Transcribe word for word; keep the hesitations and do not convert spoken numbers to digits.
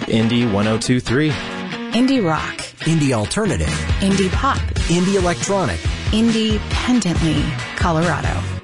Indie one oh two point three. Indie rock. Indie alternative. Indie pop. Indie electronic. Independently Colorado.